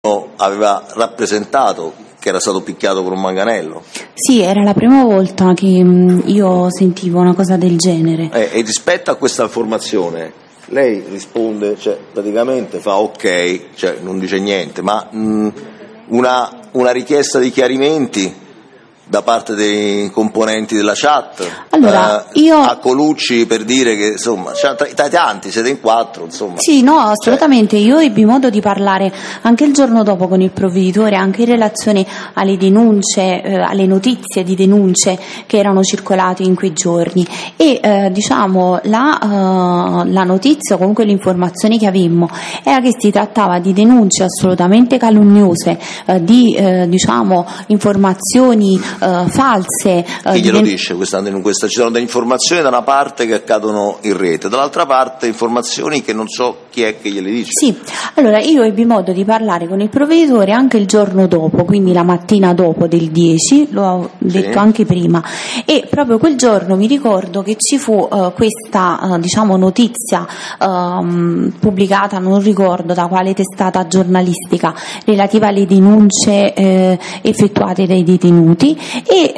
aveva rappresentato che era stato picchiato con un manganello. Sì, era la prima volta che io sentivo una cosa del genere. E rispetto a questa informazione lei risponde, cioè praticamente fa ok, cioè non dice niente, ma una richiesta di chiarimenti da parte dei componenti della chat, allora, a Colucci, per dire che insomma tra tanti siete in 4, insomma. Sì, no, assolutamente. Io ebbi modo di parlare anche il giorno dopo con il provveditore, anche in relazione alle denunce, alle notizie di denunce che erano circolate in quei giorni, e diciamo la notizia, o comunque le informazioni che avemmo, era che si trattava di denunce assolutamente calunniose, di diciamo informazioni false. Chi glielo dice? Ci sono delle informazioni da una parte che accadono in rete, dall'altra parte informazioni che non so chi è che gliele dice. Sì, allora io ebbi modo di parlare con il provveditore anche il giorno dopo, quindi la mattina dopo del 10, l'ho detto anche prima, e proprio quel giorno mi ricordo che ci fu questa diciamo notizia pubblicata, non ricordo da quale testata giornalistica, relativa alle denunce effettuate dai detenuti, e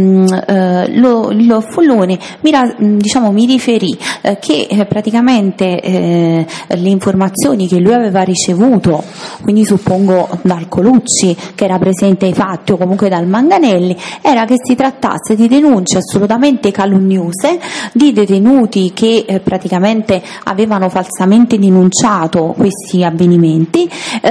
lo Follone mi riferì che praticamente le informazioni che lui aveva ricevuto, quindi suppongo dal Colucci che era presente ai fatti, o comunque dal Manganelli, era che si trattasse di denunce assolutamente calunniose di detenuti che praticamente avevano falsamente denunciato questi avvenimenti,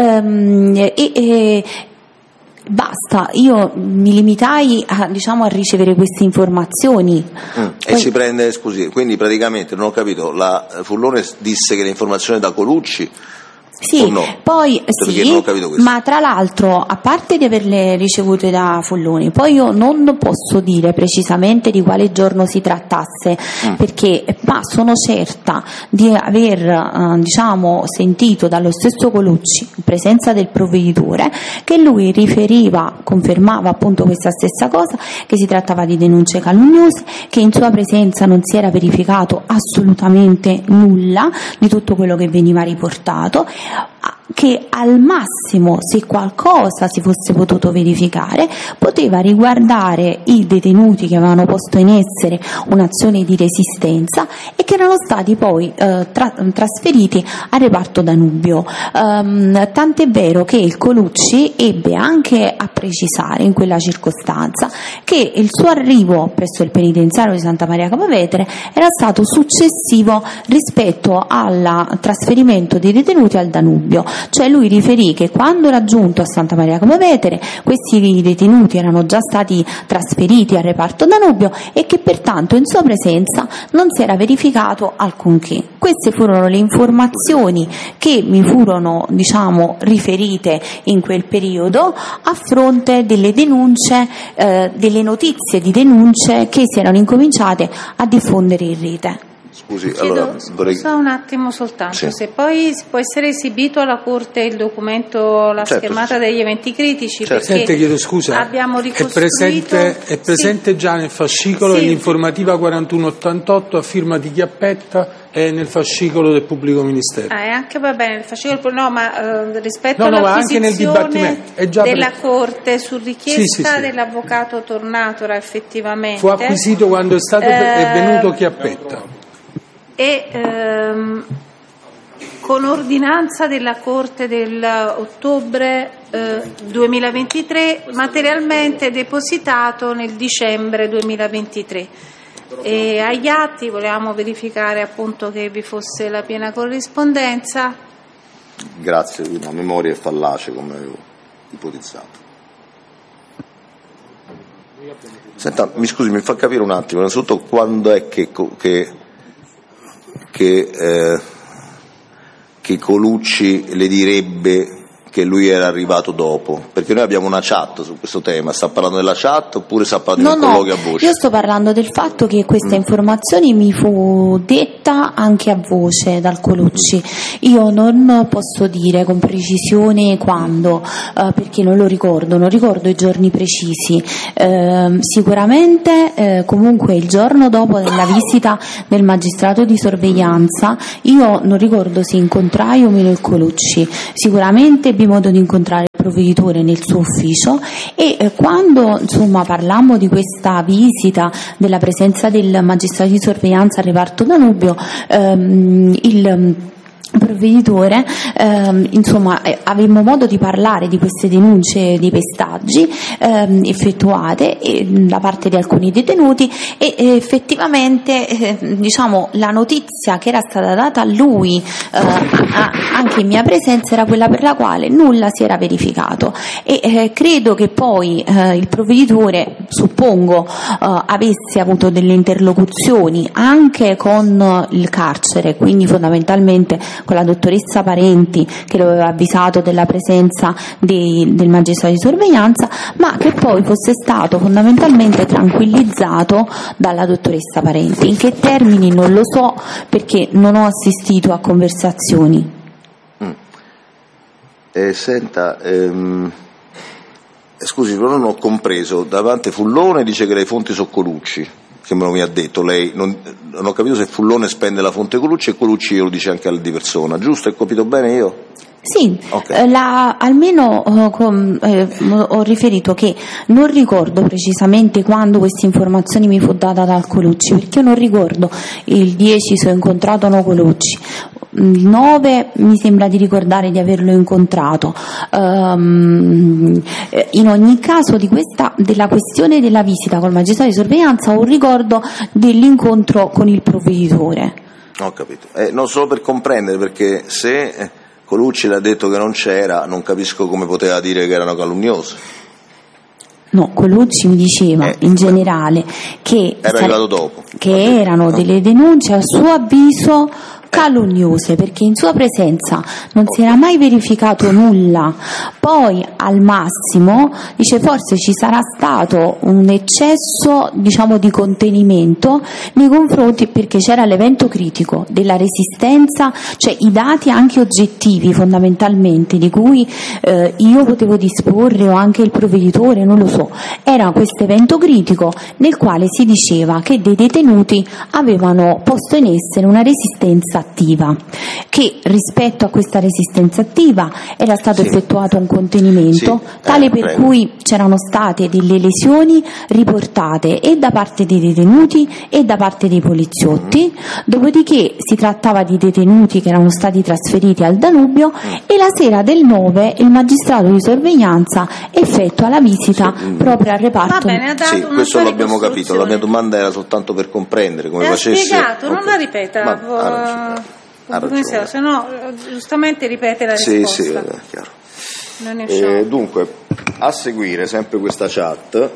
basta, io mi limitai a ricevere queste informazioni. E si prende, scusi, quindi praticamente non ho capito, la Follone disse che le informazioni da Colucci. Sì, no? Poi sì, ma tra l'altro, a parte di averle ricevute da Folloni, poi io non posso dire precisamente di quale giorno si trattasse, ma sono certa di aver sentito dallo stesso Colucci, in presenza del provveditore, che lui confermava appunto questa stessa cosa, che si trattava di denunce calunniose, che in sua presenza non si era verificato assolutamente nulla di tutto quello che veniva riportato, che al massimo, se qualcosa si fosse potuto verificare, poteva riguardare i detenuti che avevano posto in essere un'azione di resistenza e che erano stati poi trasferiti al reparto Danubio. Tant'è vero che il Colucci ebbe anche a precisare in quella circostanza che il suo arrivo presso il penitenziario di Santa Maria Capua Vetere era stato successivo rispetto al trasferimento dei detenuti al Danubio. Cioè lui riferì che quando era giunto a Santa Maria Capua Vetere questi detenuti erano già stati trasferiti al reparto Danubio e che pertanto in sua presenza non si era verificato alcunché. Queste furono le informazioni che mi furono riferite in quel periodo, a fronte delle denunce, delle notizie di denunce che si erano incominciate a diffondere in rete. Scusi, allora scusa un attimo soltanto, sì. Se poi può essere esibito alla Corte il documento, la schermata degli eventi critici, perché Sente, chiedo scusa, abbiamo ricostruito... è presente già nel fascicolo dell'informativa 4188 a firma di Chiappetta e nel fascicolo del Pubblico Ministero. Anche va bene, il fascicolo rispetto all'acquisizione della Corte su richiesta dell'avvocato Tornatora, effettivamente fu acquisito quando è venuto Chiappetta. E con ordinanza della Corte dell'ottobre 2023, materialmente depositato nel dicembre 2023. E agli atti volevamo verificare appunto che vi fosse la piena corrispondenza. Grazie, la memoria è fallace come avevo ipotizzato. Senta, mi scusi, mi fa capire un attimo, innanzitutto quando è che Colucci le direbbe che lui era arrivato dopo, perché noi abbiamo una chat su questo tema. Sta parlando della chat oppure sta parlando di un colloquio a voce? Io sto parlando del fatto che questa informazione mi fu detta anche a voce dal Colucci. Io non posso dire con precisione quando, perché non ricordo i giorni precisi. Sicuramente comunque il giorno dopo della visita del magistrato di sorveglianza, io non ricordo se incontrai o meno il Colucci. Sicuramente ebbi modo di incontrare il provveditore nel suo ufficio, e quando insomma parlammo di questa visita, della presenza del magistrato di sorveglianza al reparto Danubio, il provveditore insomma avemmo modo di parlare di queste denunce di pestaggi effettuate da parte di alcuni detenuti, e effettivamente diciamo la notizia che era stata data a lui anche in mia presenza era quella per la quale nulla si era verificato, e credo che poi il provveditore, suppongo, avesse avuto delle interlocuzioni anche con il carcere, quindi fondamentalmente con la dottoressa Parenti, che lo aveva avvisato della presenza del magistrato di sorveglianza, ma che poi fosse stato fondamentalmente tranquillizzato dalla dottoressa Parenti. In che termini non lo so, perché non ho assistito a conversazioni. Senta, scusi, però non ho compreso. Davanti Fullone dice che le fonti sono Colucci, che me lo mi ha detto lei. Non ho capito se Fullone spende la fonte Colucci, e Colucci lo dice anche di persona, giusto? Ho capito bene io? Sì, okay. Almeno ho riferito che non ricordo precisamente quando questa informazione mi fu data dal Colucci, perché io non ricordo il 10 se ho incontrato o no Colucci. Il 9 mi sembra di ricordare di averlo incontrato. In ogni caso della questione della visita col magistrato di sorveglianza ho un ricordo dell'incontro con il provveditore. Ho capito. Non solo per comprendere, perché se Colucci le ha detto che non c'era, non capisco come poteva dire che erano calunniose. No, Colucci mi diceva in generale che arrivato dopo, che erano delle denunce a suo avviso calunniose, perché in sua presenza non si era mai verificato nulla. Poi al massimo dice forse ci sarà stato un eccesso, diciamo, di contenimento nei confronti, perché c'era l'evento critico della resistenza, cioè i dati anche oggettivi fondamentalmente di cui io potevo disporre, o anche il provveditore, non lo so. Era questo evento critico nel quale si diceva che dei detenuti avevano posto in essere una resistenza attiva, che rispetto a questa resistenza attiva era stato effettuato un contenimento tale per cui c'erano state delle lesioni riportate e da parte dei detenuti e da parte dei poliziotti. Dopodiché si trattava di detenuti che erano stati trasferiti al Danubio, e la sera del 9 il magistrato di sorveglianza effettua la visita proprio al reparto. Va bene, ha dato questo l'abbiamo capito. La mia domanda era soltanto per comprendere come facesse. Spiegato, non la ripeta. Se no, giustamente ripete la risposta. Sì, chiaro. Dunque, a seguire sempre questa chat,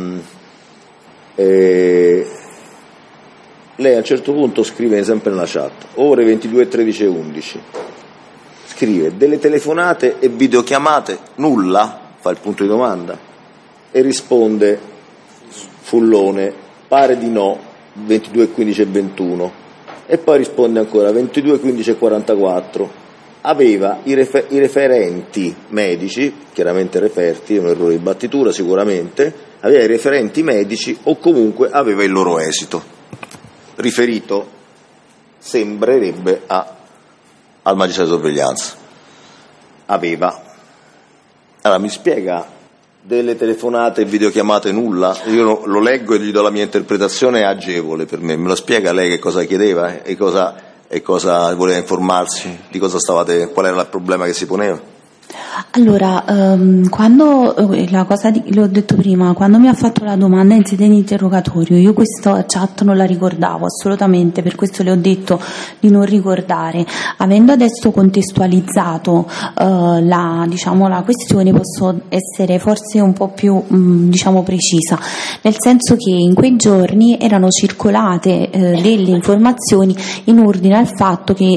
lei a un certo punto scrive sempre nella chat, ore 22, 13 e 11, scrive delle telefonate e videochiamate nulla, fa il punto di domanda, e risponde Fullone, pare di no, 22, 15 e 21. E poi risponde ancora 22, 15 e 44. Aveva i referenti medici, chiaramente referti, è un errore di battitura sicuramente, aveva i referenti medici o comunque aveva il loro esito. Riferito sembrerebbe al magistrato di sorveglianza. Aveva. Allora mi spiega delle telefonate e videochiamate nulla? Io lo leggo e gli do la mia interpretazione, è agevole per me. Me lo spiega lei che cosa chiedeva e cosa voleva informarsi, di cosa stavate, qual era il problema che si poneva? Allora, quando l'ho detto prima, quando mi ha fatto la domanda in sede di interrogatorio, io questa chat non la ricordavo assolutamente, per questo le ho detto di non ricordare. Avendo adesso contestualizzato la questione, posso essere forse un po' più precisa, nel senso che in quei giorni erano circolate delle informazioni in ordine al fatto che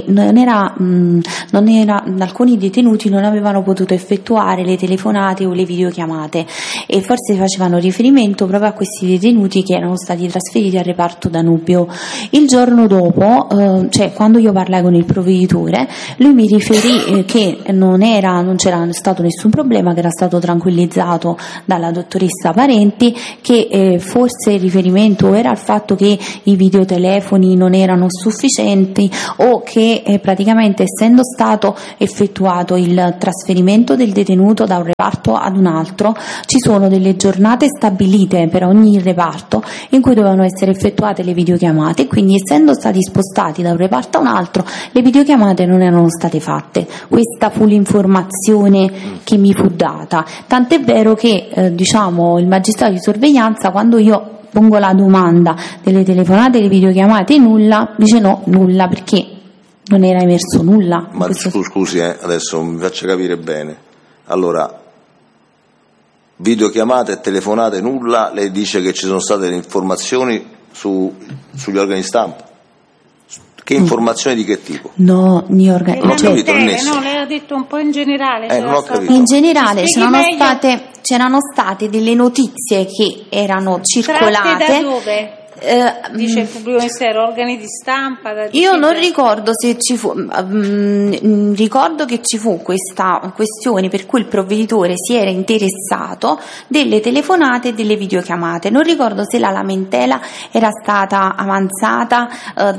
alcuni detenuti non avevano potuto effettuare le telefonate o le videochiamate, e forse facevano riferimento proprio a questi detenuti che erano stati trasferiti al reparto Danubio. Il giorno dopo, cioè quando io parlai con il provveditore, lui mi riferì che non c'era stato nessun problema, che era stato tranquillizzato dalla dottoressa Parenti, che forse il riferimento era al fatto che i videotelefoni non erano sufficienti, o che praticamente essendo stato effettuato il trasferimento trasferimento del detenuto da un reparto ad un altro ci sono delle giornate stabilite per ogni reparto in cui dovevano essere effettuate le videochiamate, e quindi essendo stati spostati da un reparto a un altro le videochiamate non erano state fatte. Questa fu l'informazione che mi fu data, tant'è vero che il magistrato di sorveglianza, quando io pongo la domanda delle telefonate e le videochiamate, nulla, dice no, nulla, perché non era emerso nulla. Ma scusi, adesso mi faccia capire bene. Allora, videochiamate e telefonate nulla, lei dice che ci sono state delle informazioni sugli organi stampa? Che informazioni di che tipo? No, non ho capito, no, lei ha detto un po' in generale. Non ho capito. In generale c'erano state delle notizie che erano circolate. Tratte da dove? Dice il pubblico ministero, organi di stampa. Io non ricordo se ci fu, ricordo che ci fu questa questione per cui il provveditore si era interessato delle telefonate e delle videochiamate. Non ricordo se la lamentela era stata avanzata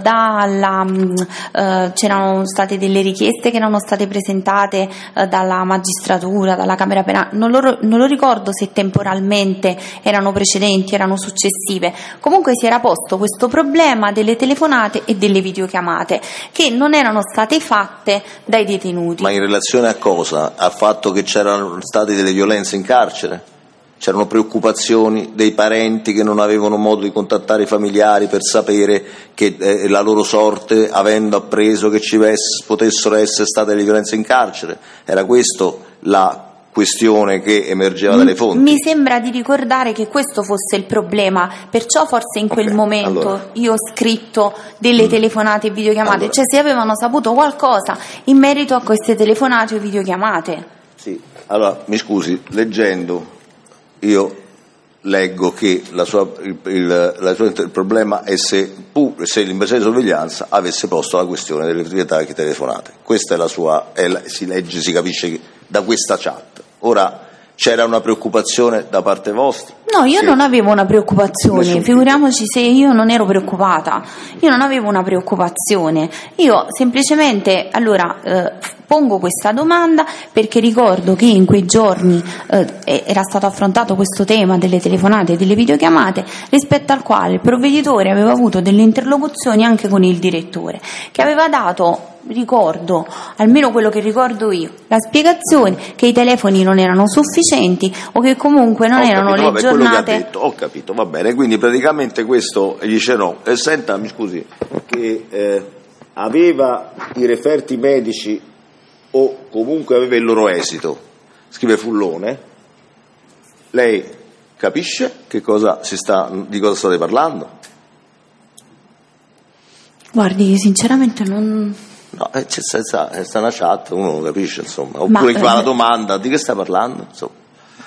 c'erano state delle richieste che erano state presentate dalla magistratura, dalla Camera Penale. Non lo ricordo se temporalmente erano precedenti, erano successive. Comunque si era posto questo problema delle telefonate e delle videochiamate che non erano state fatte dai detenuti. Ma in relazione a cosa? Al fatto che c'erano state delle violenze in carcere? C'erano preoccupazioni dei parenti che non avevano modo di contattare i familiari per sapere che la loro sorte, avendo appreso che ci potessero essere state le violenze in carcere? Era questo la questione che emergeva dalle fonti? Mi sembra di ricordare che questo fosse il problema, perciò forse in quel momento io ho scritto delle telefonate e videochiamate, cioè se avevano saputo qualcosa in merito a queste telefonate o videochiamate. Sì, allora mi scusi, leggendo io leggo che il problema è se l'impresa di sorveglianza avesse posto la questione delle telefonate. Questa è la sua, si legge, si capisce che da questa chat. Ora, c'era una preoccupazione da parte vostra? No, io non avevo una preoccupazione, figuriamoci se io non ero preoccupata. Io non avevo una preoccupazione, io semplicemente pongo questa domanda perché ricordo che in quei giorni era stato affrontato questo tema delle telefonate e delle videochiamate, rispetto al quale il provveditore aveva avuto delle interlocuzioni anche con il direttore, che aveva dato, ricordo, almeno quello che ricordo io, la spiegazione che i telefoni non erano sufficienti o che comunque non erano le giornate. Quello che ha detto, ho capito, va bene, quindi praticamente questo dice no. Senta, mi scusi, che aveva i referti medici o comunque aveva il loro esito, scrive Fullone, lei capisce di cosa state parlando? Guardi, sinceramente non... No, sta una chat, uno lo capisce, insomma. Oppure fa la domanda, di che sta parlando? Insomma.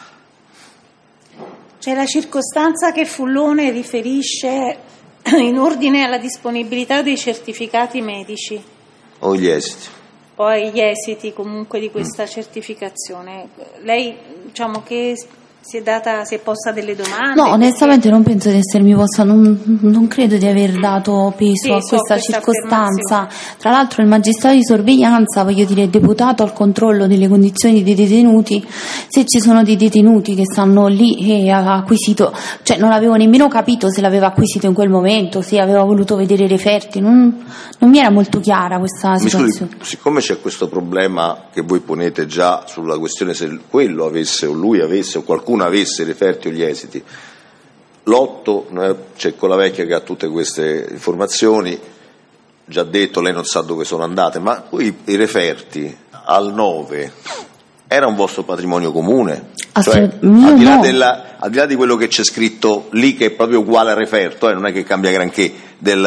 C'è la circostanza che Fullone riferisce in ordine alla disponibilità dei certificati medici. O gli esiti. Poi gli esiti comunque di questa certificazione. Lei, diciamo che si è posta delle domande? No, onestamente non penso di essermi posta, non credo di aver dato peso a questa circostanza. Tra l'altro il magistrato di sorveglianza, voglio dire, deputato al controllo delle condizioni dei detenuti, se ci sono dei detenuti che stanno lì e ha acquisito, cioè non avevo nemmeno capito se l'aveva acquisito in quel momento, se aveva voluto vedere i referti, non mi era molto chiara questa situazione. Scusi, siccome c'è questo problema che voi ponete già sulla questione se quello avesse o lui avesse o qualcuno avesse i referti o gli esiti, c'è con la vecchia che ha tutte queste informazioni, già detto, lei non sa dove sono andate, ma poi i referti al 9 era un vostro patrimonio comune? Cioè, al di là di quello che c'è scritto lì, che è proprio uguale al referto, non è che cambia granché dei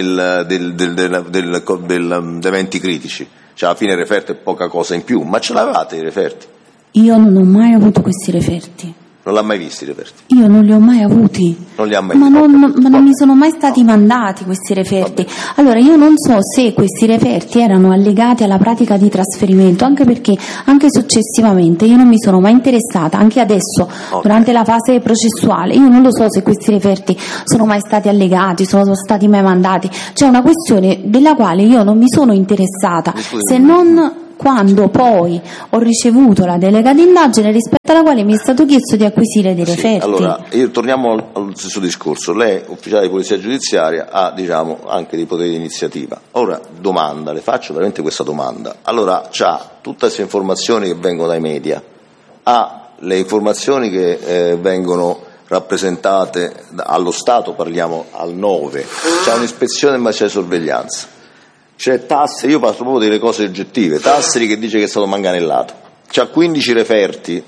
eventi critici, cioè alla fine il referto è poca cosa in più, ma ce l'avevate i referti? Io non ho mai avuto questi referti. Non l'ha mai visti i referti? Io non li ho mai avuti. Non li ha mai ma non mi sono mai stati mandati questi referti. Allora io non so se questi referti erano allegati alla pratica di trasferimento, anche perché anche successivamente io non mi sono mai interessata, anche adesso durante la fase processuale, io non lo so se questi referti sono mai stati allegati, sono stati mai mandati. C'è una questione della quale io non mi sono interessata, se non quando poi ho ricevuto la delega d'indagine rispetto alla quale mi è stato chiesto di acquisire dei referti. Allora, torniamo al stesso discorso. Lei, ufficiale di polizia giudiziaria, ha anche dei poteri di iniziativa. Ora, le faccio veramente questa domanda. Allora, c'ha tutte queste informazioni che vengono dai media, ha le informazioni che vengono rappresentate allo Stato, parliamo al 9, c'è un'ispezione in materia di sorveglianza. C'è Tasseri, io parlo proprio delle cose oggettive, Tasseri che dice che è stato manganellato, c'ha 15 referti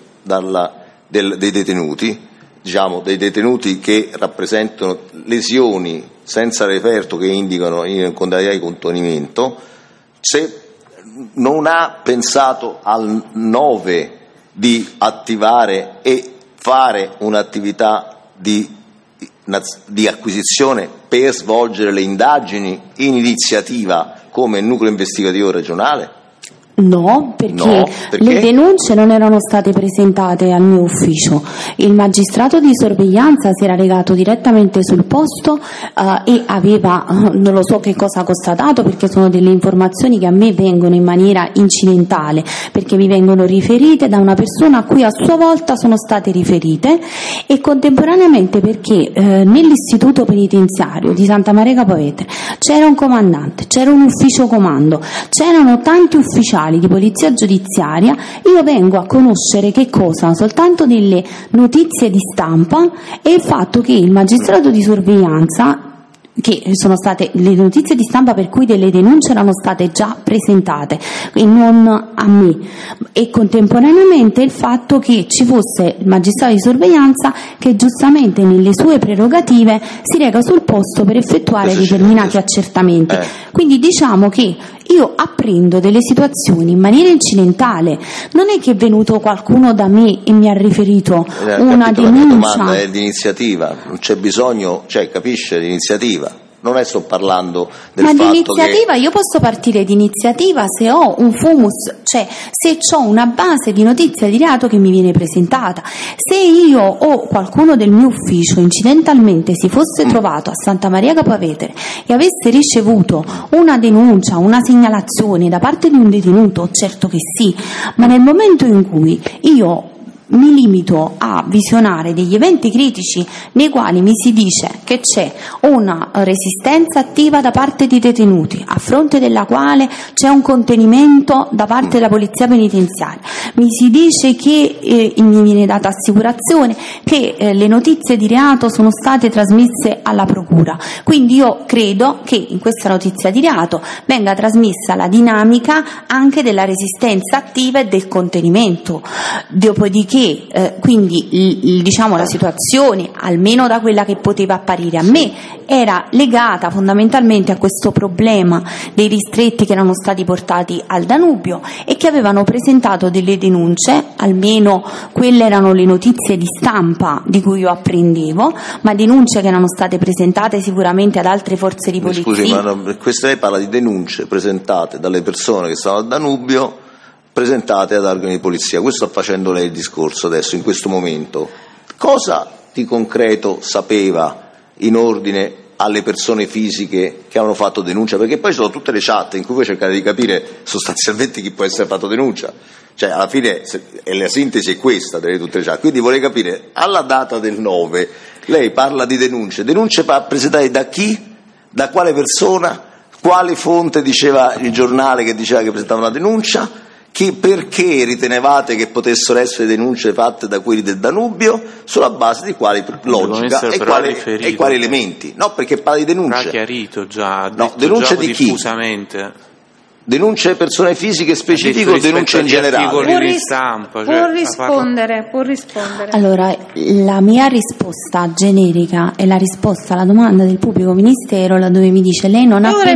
dei detenuti, dei detenuti che rappresentano lesioni senza referto che indicano in condanna di contenimento. Se non ha pensato al 9 di attivare e fare un'attività di acquisizione per svolgere le indagini in iniziativa come nucleo investigativo regionale? No, perché le denunce non erano state presentate al mio ufficio. Il magistrato di sorveglianza si era recato direttamente sul posto e aveva, non lo so che cosa ha constatato, perché sono delle informazioni che a me vengono in maniera incidentale, perché mi vengono riferite da una persona a cui a sua volta sono state riferite, e contemporaneamente perché nell'istituto penitenziario di Santa Maria Capua Vetere c'era un comandante, c'era un ufficio comando, c'erano tanti ufficiali di polizia giudiziaria. Io vengo a conoscere che cosa? Soltanto delle notizie di stampa e il fatto che il magistrato di sorveglianza, che sono state le notizie di stampa per cui delle denunce erano state già presentate e non a me, e contemporaneamente il fatto che ci fosse il magistrato di sorveglianza che giustamente nelle sue prerogative si reca sul posto per effettuare determinati accertamenti. Quindi diciamo che io apprendo delle situazioni in maniera incidentale, non è che è venuto qualcuno da me e mi ha riferito una denuncia. La mia domanda è di iniziativa, non c'è bisogno, capisce, di iniziativa. Non sto parlando del fatto che... Ma di iniziativa io posso partire di iniziativa se ho un fumus, cioè se ho una base di notizia di reato che mi viene presentata. Se io o qualcuno del mio ufficio incidentalmente si fosse trovato a Santa Maria Capua Vetere e avesse ricevuto una denuncia, una segnalazione da parte di un detenuto, certo che sì, ma nel momento in cui io mi limito a visionare degli eventi critici nei quali mi si dice che c'è una resistenza attiva da parte di detenuti, a fronte della quale c'è un contenimento da parte della polizia penitenziaria, mi si dice che mi viene data assicurazione che le notizie di reato sono state trasmesse alla procura, quindi io credo che in questa notizia di reato venga trasmessa la dinamica anche della resistenza attiva e del contenimento. Dopodiché quindi la situazione, almeno da quella che poteva apparire a me, era legata fondamentalmente a questo problema dei ristretti che erano stati portati al Danubio e che avevano presentato delle denunce, almeno quelle erano le notizie di stampa di cui io apprendevo, ma denunce che erano state presentate sicuramente ad altre forze di polizia. Scusi, ma questa lei parla di denunce presentate dalle persone che stavano al Danubio, presentate ad organi di polizia. Questo sta facendo lei il discorso adesso, in questo momento. Cosa di concreto sapeva in ordine alle persone fisiche che hanno fatto denuncia? Perché poi sono tutte le chat in cui voi cercate di capire sostanzialmente chi può essere fatto denuncia. Alla fine la sintesi è questa delle tutte le chat. Quindi vorrei capire, alla data del 9, lei parla di denunce presentate da chi? Da quale persona? Quale fonte diceva il giornale che diceva che presentava una denuncia? Perché ritenevate che potessero essere denunce fatte da quelli del Danubio? Sulla base di quali logica e quali elementi? No, perché parla di denunce. Ha chiarito già, denunce di chi? Diffusamente. Denunce persone fisiche specifiche o denunce in generale? Può rispondere. Allora, la mia risposta generica è la risposta alla domanda del pubblico ministero, laddove mi dice lei non ha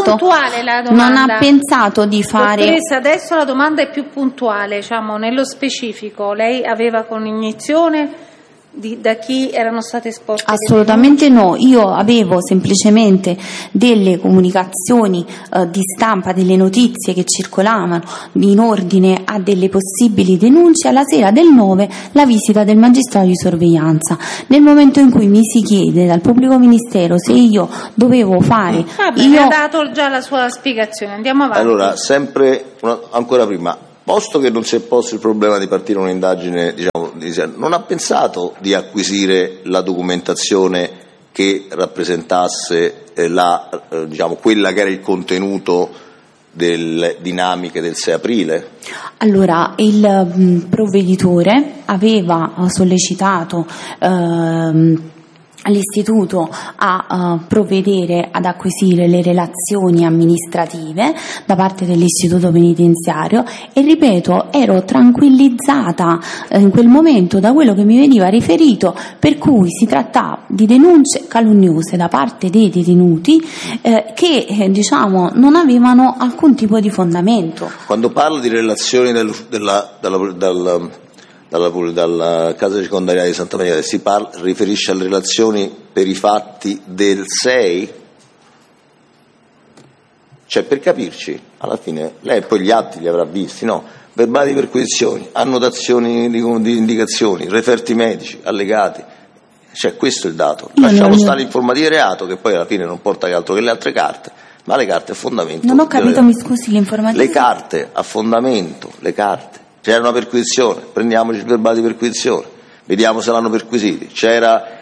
pensato di fare... Dottoressa, adesso la domanda è più puntuale, nello specifico. Lei aveva cognizione da chi erano state esposte? Assolutamente no, io avevo semplicemente delle comunicazioni di stampa, delle notizie che circolavano in ordine a delle possibili denunce. Alla sera del 9 la visita del magistrato di sorveglianza. Nel momento in cui mi si chiede dal pubblico ministero se io dovevo fare... ha dato già la sua spiegazione, andiamo avanti. Allora, sempre ancora prima, posto che non si è posto il problema di partire un'indagine, non ha pensato di acquisire la documentazione che rappresentasse quella che era il contenuto delle dinamiche del 6 aprile? Allora, il provveditore aveva sollecitato all'istituto a provvedere ad acquisire le relazioni amministrative da parte dell'istituto penitenziario e, ripeto, ero tranquillizzata in quel momento da quello che mi veniva riferito, per cui si trattava di denunce calunniose da parte dei detenuti che non avevano alcun tipo di fondamento. Quando parlo di relazioni dalla casa circondariale di Santa Maria, si riferisce alle relazioni per i fatti del 6? Cioè, per capirci, alla fine lei poi gli atti li avrà visti, no? Verbali di perquisizioni, annotazioni di indicazioni, referti medici, allegati. Cioè, questo è il dato. Lasciamo stare l'informativa reato, che poi alla fine non porta che altro che le altre carte, ma le carte a fondamento. Non ho capito, mi scusi, l'informativa. Le carte a fondamento, le carte. C'era una perquisizione, prendiamoci il verbale di perquisizione, vediamo se l'hanno perquisiti. C'era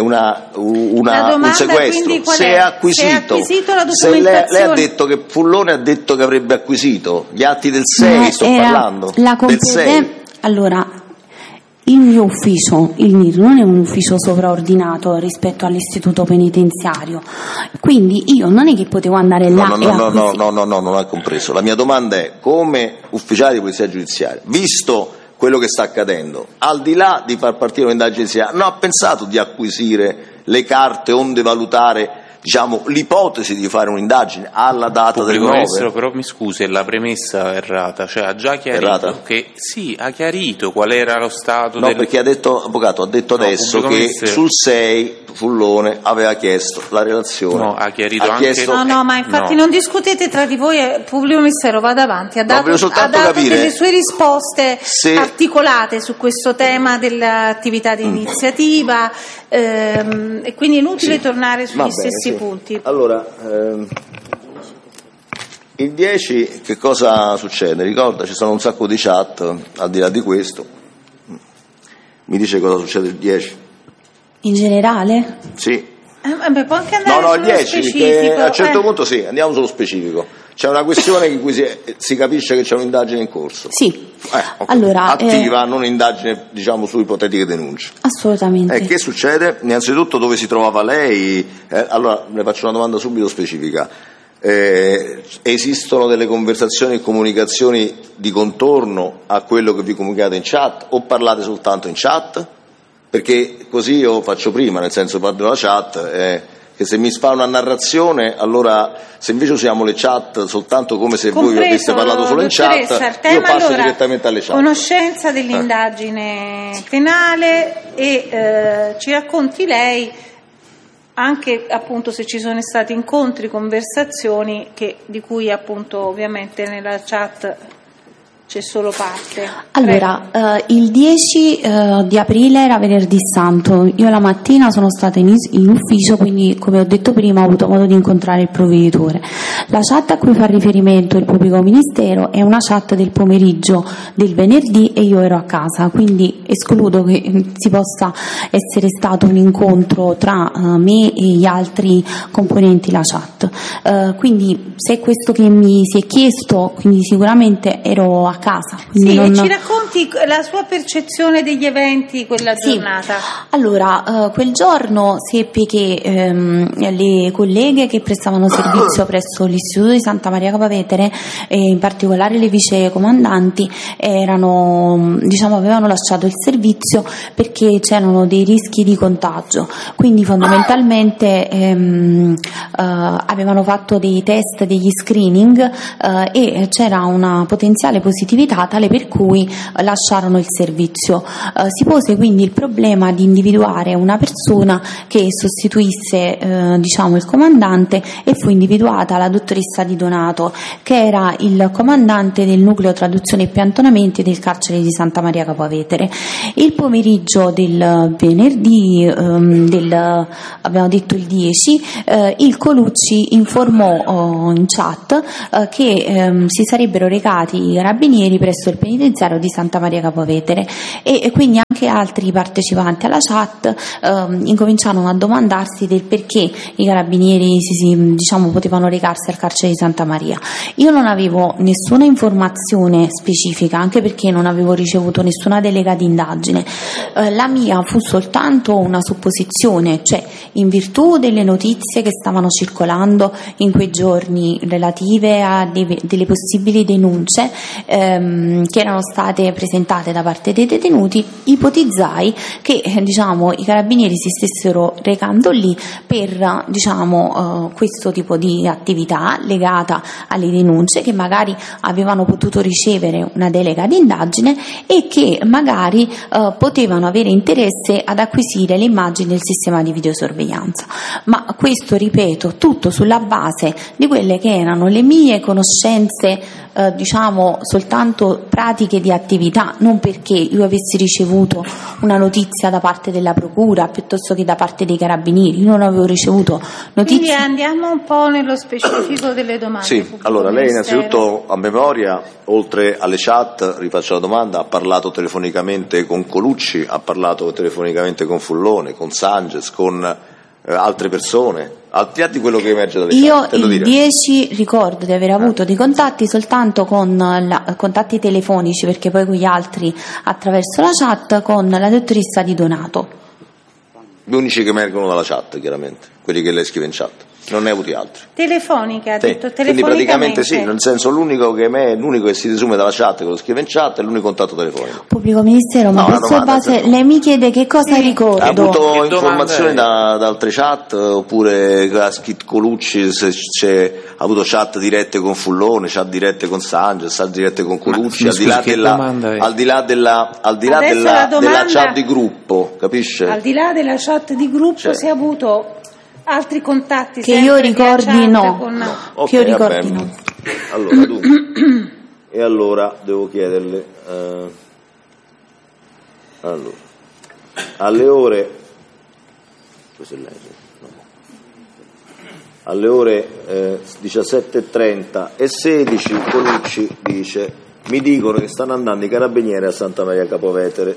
un sequestro, se è acquisito la documentazione. Se lei ha detto che Fullone ha detto che avrebbe acquisito gli atti del 6, sto parlando del 6. Allora, il mio ufficio, il NIR, non è un ufficio sovraordinato rispetto all'istituto penitenziario, quindi io non è che potevo andare là No, non ha compreso. La mia domanda è: come ufficiale di polizia giudiziaria, visto quello che sta accadendo, al di là di far partire un'indagine giudiziaria, non ha pensato di acquisire le carte onde valutare l'ipotesi di fare un'indagine alla data del 9? Però mi scusi, la premessa è errata, cioè ha già chiarito che ha chiarito qual era lo stato perché avvocato ha detto adesso che sul 6 Fullone aveva chiesto la relazione. Ha chiarito anche... ma infatti non discutete tra di voi, il pubblico ministero va davanti, ha dato delle sue risposte articolate su questo tema dell'attività di iniziativa, e quindi è inutile tornare sugli stessi punti. Allora, il 10 che cosa succede? Ricorda, ci sono un sacco di chat, al di là di questo. Mi dice cosa succede il 10? In generale? Sì. Può anche andare il 10, specifico. A un certo punto andiamo sullo specifico. C'è una questione in cui si capisce che c'è un'indagine in corso. Sì. Okay. Allora, attiva, non indagine su ipotetiche denunce. Assolutamente. Che succede? Innanzitutto, dove si trovava lei? Allora le faccio una domanda subito specifica. Esistono delle conversazioni e comunicazioni di contorno a quello che vi comunicate in chat, o parlate soltanto in chat? Perché così io faccio prima, nel senso, parlo della chat, che se mi fa una narrazione, allora se invece usiamo le chat soltanto come se voi aveste parlato solo in chat, io passo direttamente alle chat. Conoscenza dell'indagine penale e ci racconti lei anche appunto se ci sono stati incontri, conversazioni di cui appunto ovviamente nella chat c'è solo parte. Allora, il 10 di aprile era venerdì santo, io la mattina sono stata in ufficio, quindi come ho detto prima ho avuto modo di incontrare il provveditore. La chat a cui fa riferimento il pubblico ministero è una chat del pomeriggio del venerdì e io ero a casa, quindi escludo che si possa essere stato un incontro tra me e gli altri componenti la chat. Quindi se è questo che mi si è chiesto, quindi sicuramente ero a casa. E ci racconti la sua percezione degli eventi quella giornata? Allora, quel giorno seppi che le colleghe che prestavano servizio presso l'Istituto di Santa Maria Capua Vetere, e in particolare le vice comandanti, avevano lasciato il servizio perché c'erano dei rischi di contagio, quindi fondamentalmente avevano fatto dei test, degli screening, e c'era una potenziale positività positività tale per cui lasciarono il servizio. Si pose quindi il problema di individuare una persona che sostituisse il comandante, e fu individuata la dottoressa Di Donato, che era il comandante del nucleo traduzione e piantonamenti del carcere di Santa Maria Capua Vetere. Il pomeriggio del venerdì, abbiamo detto il 10, il Colucci informò in chat che si sarebbero recati i carabinieri presso il penitenziario di Santa Maria Capua Vetere, e quindi anche altri partecipanti alla chat incominciarono a domandarsi del perché i carabinieri potevano recarsi al carcere di Santa Maria. Io non avevo nessuna informazione specifica, anche perché non avevo ricevuto nessuna delega di indagine. La mia fu soltanto una supposizione, cioè in virtù delle notizie che stavano circolando in quei giorni relative a delle possibili denunce che erano state presentate da parte dei detenuti, ipotizzai che i carabinieri si stessero recando lì per questo tipo di attività legata alle denunce, che magari avevano potuto ricevere una delega di indagine e che magari potevano avere interesse ad acquisire le immagini del sistema di videosorveglianza. Ma questo, ripeto, tutto sulla base di quelle che erano le mie conoscenze soltanto pratiche di attività, non perché io avessi ricevuto una notizia da parte della procura piuttosto che da parte dei carabinieri. Io non avevo ricevuto notizie. Quindi andiamo un po' nello specifico delle domande. Sì, allora lei innanzitutto a memoria, oltre alle chat, rifaccio la domanda, ha parlato telefonicamente con Colucci, ha parlato telefonicamente con Fullone, con Sanchez, con altre persone, al di là di quello che emerge dalle chat? Io il 10 ricordo di aver avuto dei contatti soltanto con contatti telefonici, perché poi con gli altri attraverso la chat, con la dottoressa Di Donato. Gli unici che emergono dalla chat, chiaramente, quelli che lei scrive in chat. Non ne ha avuti altri. Telefonica, ha detto telefonicamente. Quindi praticamente sì, nel senso l'unico che si desume dalla chat, che lo scrive in chat, è l'unico contatto telefonico. Pubblico ministero, ma questo base, lei mi chiede che cosa ricordo. Ha avuto informazioni da altre chat, oppure ha scritto Colucci, se ha avuto chat dirette con Fullone, chat dirette con Sanchez, chat dirette con Colucci, al di là della chat di gruppo, capisce? Al di là della chat di gruppo, si è avuto altri contatti che io ricordi no. Che io ricordi no. Allora, dunque, e allora devo chiederle allora, alle ore alle ore 17:30 e 16 Colucci dice: mi dicono che stanno andando i carabinieri a Santa Maria Capua Vetere.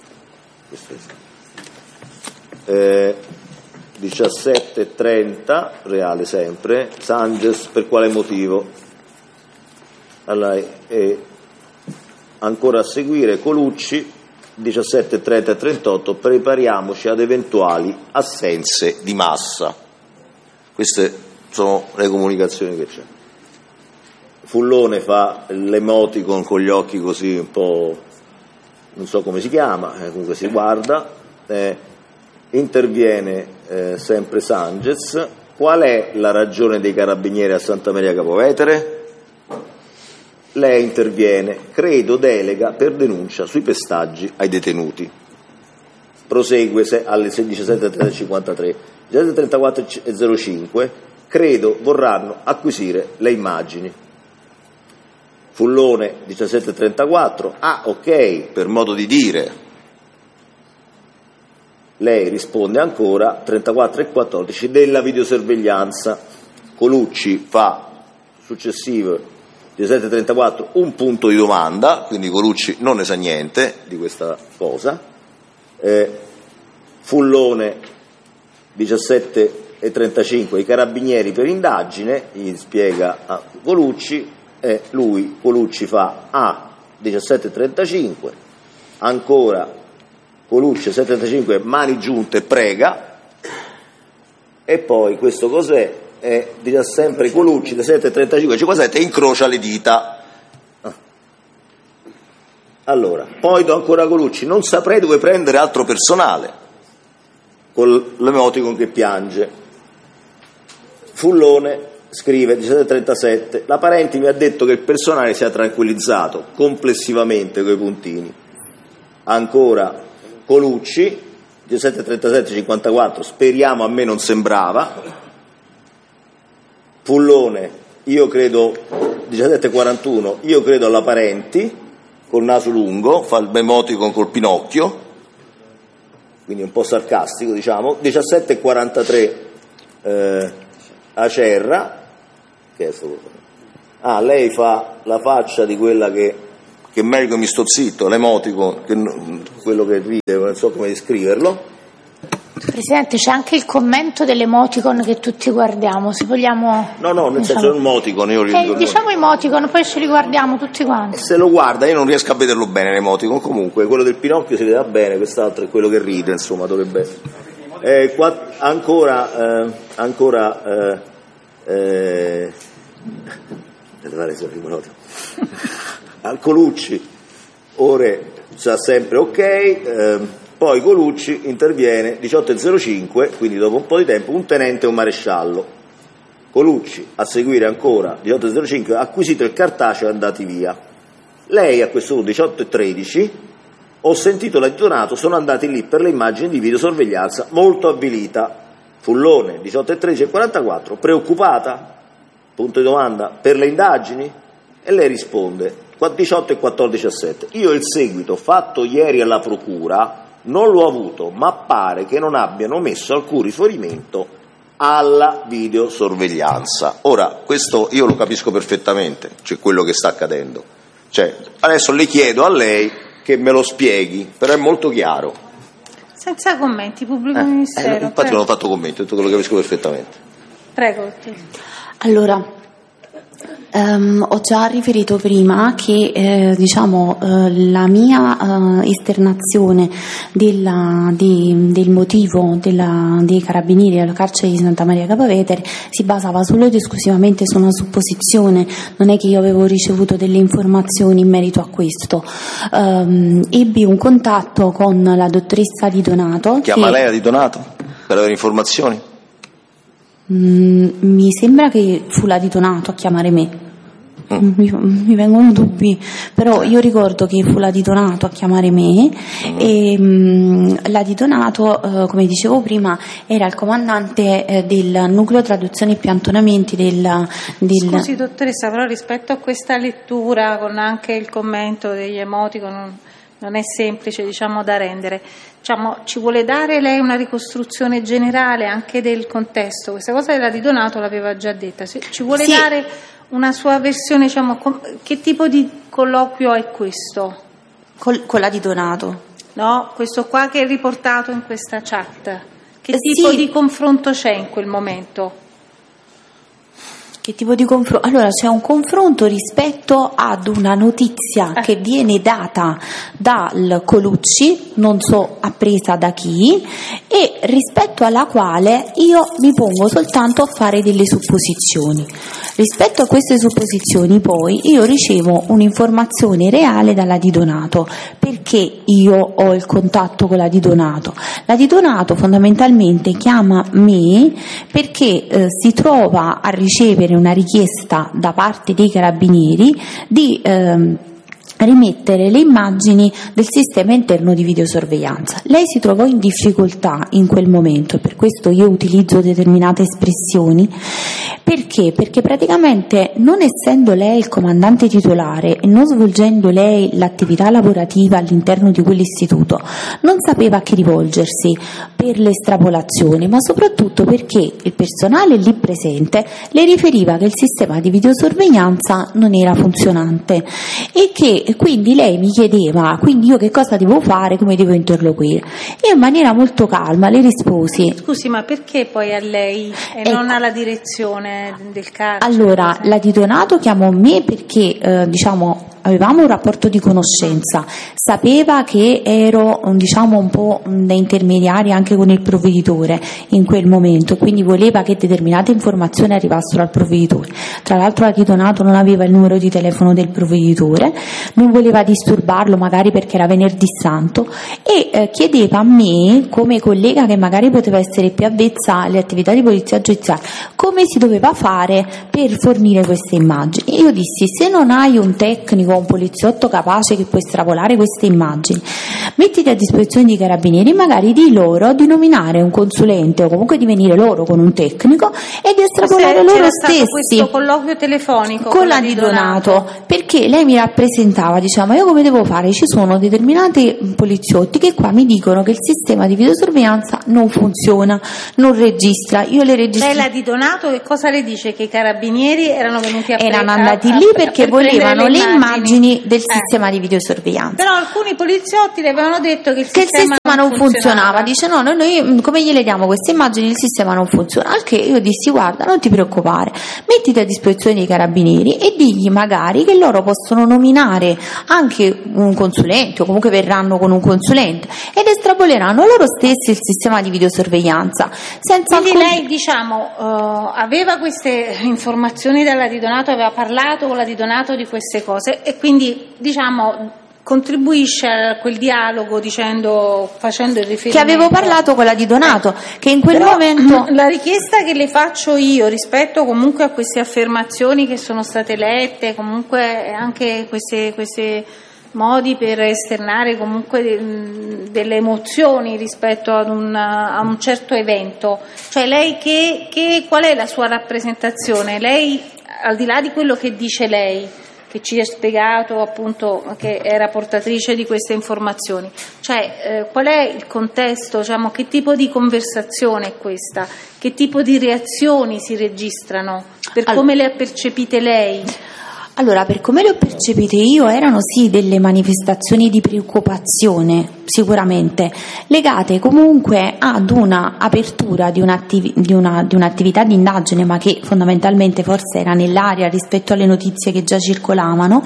17:30 reale sempre. Sanchez, per quale motivo? Allora, ancora a seguire Colucci, 17:30 e 38, prepariamoci ad eventuali assenze di massa. Queste sono le comunicazioni che c'è. Fullone fa l'emoticon con gli occhi così un po', non so come si chiama, comunque si guarda, interviene sempre Sanchez. Qual è la ragione dei carabinieri a Santa Maria Capua Vetere? Lei interviene: credo delega per denuncia sui pestaggi ai detenuti. Prosegue alle 17:53, 17:34 e 05, vorranno acquisire le immagini. Fullone 17:34, ok, per modo di dire. Lei risponde ancora 34 e 14 della videosorveglianza. Colucci fa successivo 17:34 un punto di domanda, quindi Colucci non ne sa niente di questa cosa. Fullone 17:35 i carabinieri per indagine, gli spiega a Colucci, e Colucci fa 17:35, ancora Colucci 7:35 mani giunte prega, e poi questo cos'è? Dirà sempre Colucci 7:35 57 incrocia le dita. Allora, poi do ancora Colucci: non saprei dove prendere altro personale, con l'emoticon che piange. Fullone scrive 17:37, la parente mi ha detto che il personale si è tranquillizzato complessivamente coi puntini. Ancora Colucci 17:37-54, speriamo, a me non sembrava. Fullone, io credo 17:41, io credo alla Parenti col naso lungo, fa il emoticon col Pinocchio, quindi un po' sarcastico, diciamo. 17:43 Acerra, che è stato? Lei fa la faccia di quella che meglio mi sto zitto, l'emoticon, quello che ride, non so come descriverlo. Presidente, c'è anche il commento dell'emoticon che tutti guardiamo, se vogliamo. No, nel senso l'emoticon, io diciamo emoticon, poi ce li guardiamo tutti quanti. Se lo guarda, io non riesco a vederlo bene l'emoticon, comunque quello del Pinocchio si vedeva bene, quest'altro è quello che ride, insomma, dovrebbe essere. Al Colucci, ore sa sempre ok, poi Colucci interviene 18:05, quindi dopo un po' di tempo, un tenente e un maresciallo. Colucci, a seguire ancora 18:05, acquisito il cartaceo e andati via. Lei a questo punto 18:13, ho sentito l'adjutonato, sono andati lì per le immagini di videosorveglianza, molto avvilita. Fullone 18:13-44, preoccupata? Punto di domanda, per le indagini? E lei risponde 18:14-17, io il seguito fatto ieri alla procura non l'ho avuto, ma pare che non abbiano messo alcun riferimento alla videosorveglianza. Ora, questo io lo capisco perfettamente, cioè quello che sta accadendo. Cioè, adesso le chiedo a lei che me lo spieghi, però è molto chiaro. Senza commenti, pubblico ministero. Infatti non ho fatto commenti, ho detto che lo capisco perfettamente. Prego. Allora, ho già riferito prima che la mia esternazione del motivo dei carabinieri alla carcere di Santa Maria Capua Vetere si basava solo ed esclusivamente su una supposizione, non è che io avevo ricevuto delle informazioni in merito a questo. Ebbi un contatto con la dottoressa Di Donato. Chiama lei a Di Donato per avere informazioni? Mi sembra che fu la Di Donato a chiamare me. Mi vengono dubbi, però io ricordo che fu la Di Donato a chiamare me e la Di Donato, come dicevo prima, era il comandante del nucleo traduzioni e piantonamenti Scusi dottoressa, però rispetto a questa lettura con anche il commento degli emoticon non è semplice, da rendere. Ci vuole dare lei una ricostruzione generale anche del contesto? Questa cosa della Di Donato l'aveva già detta. Ci vuole dare una sua versione, che tipo di colloquio è questo? Con la Di Donato? No, questo qua che è riportato in questa chat. Che tipo di confronto c'è in quel momento? Che tipo di confronto? Allora, c'è un confronto rispetto ad una notizia che viene data dal Colucci, non so appresa da chi, e rispetto alla quale io mi pongo soltanto a fare delle supposizioni. Rispetto a queste supposizioni poi io ricevo un'informazione reale dalla Di Donato. Perché io ho il contatto con la Di Donato? La Di Donato fondamentalmente chiama me perché si trova a ricevere una richiesta da parte dei carabinieri di rimettere le immagini del sistema interno di videosorveglianza. Lei si trovò in difficoltà in quel momento e per questo io utilizzo determinate espressioni. Perché? Perché praticamente, non essendo lei il comandante titolare e non svolgendo lei l'attività lavorativa all'interno di quell'istituto, non sapeva a chi rivolgersi per l'estrapolazione, ma soprattutto perché il personale lì presente le riferiva che il sistema di videosorveglianza non era funzionante e che quindi lei mi chiedeva, quindi io che cosa devo fare, come devo interloquire. Io in maniera molto calma le risposi. Scusi, ma perché poi a lei e non alla direzione del carcere? Allora, la Di Donato chiamò me perché avevamo un rapporto di conoscenza, sapeva che ero diciamo un po' da intermediaria anche con il provveditore in quel momento, quindi voleva che determinate informazioni arrivassero al provveditore. Tra l'altro la Donato non aveva il numero di telefono del provveditore, non voleva disturbarlo magari perché era venerdì santo e chiedeva a me, come collega che magari poteva essere più avvezza alle attività di polizia giudiziaria, come si doveva fare per fornire queste immagini. Io dissi: se non hai un tecnico, un poliziotto capace che può estrapolare queste immagini, mettiti a disposizione di carabinieri, magari di loro di nominare un consulente o comunque di venire loro con un tecnico e di estrapolare loro stessi. Questo colloquio telefonico con la Di Donato, perché lei mi rappresentava, diciamo, io come devo fare? Ci sono determinati poliziotti che qua mi dicono che il sistema di videosorveglianza non funziona, non registra, io le registro. Lei la Di Donato che cosa le dice? Che i carabinieri erano venuti erano andati lì perché volevano le immagini del sistema di videosorveglianza. Però alcuni poliziotti le avevano detto che il sistema non funzionava. Dice no, noi come gliele diamo queste immagini, il sistema non funziona. Al che io dissi: guarda, non ti preoccupare, mettiti a disposizione dei carabinieri e digli magari che loro possono nominare anche un consulente o comunque verranno con un consulente ed estrapoleranno loro stessi il sistema di videosorveglianza. Quindi lei, diciamo, aveva queste informazioni dalla Di Donato, aveva parlato con la Di Donato di queste cose e quindi, diciamo, contribuisce a quel dialogo facendo il riferimento che avevo parlato con la Di Donato, che in quel momento la richiesta che le faccio io rispetto comunque a queste affermazioni che sono state lette, comunque anche queste modi per esternare comunque delle emozioni rispetto ad un certo evento, cioè lei qual è la sua rappresentazione? Lei, al di là di quello che dice lei, che ci ha spiegato appunto che era portatrice di queste informazioni, cioè qual è il contesto, diciamo, che tipo di conversazione è questa, che tipo di reazioni si registrano, come le ha percepite lei? Allora, per come le ho percepite io, erano sì delle manifestazioni di preoccupazione, sicuramente, legate comunque ad una apertura di un'attività di indagine, ma che fondamentalmente forse era nell'aria rispetto alle notizie che già circolavano,